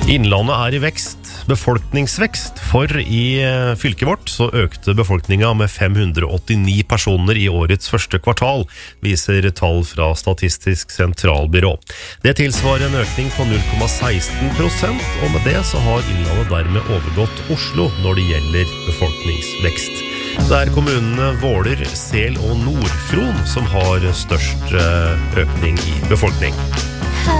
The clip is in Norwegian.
Innlandet I vekst, befolkningsvekst, for I fylket vårt så økte befolkningen med 589 personer I årets første kvartal, viser tall fra Statistisk sentralbyrå. Det tilsvarer en økning på 0,16%, og med det så har Innlandet dermed overgått Oslo når det gjelder befolkningsvekst. Det kommunene Våler, Sel og Nordfron som har størst økning I befolkning.